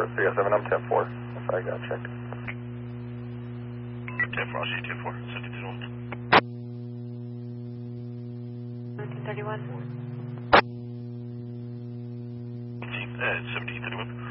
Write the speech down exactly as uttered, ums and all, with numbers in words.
for three oh seven, I'm ten four. If I got checked. ten four, I'll see you ten four. seventeen thirty-one. seventeen thirty-one. Uh, seventeen thirty-one.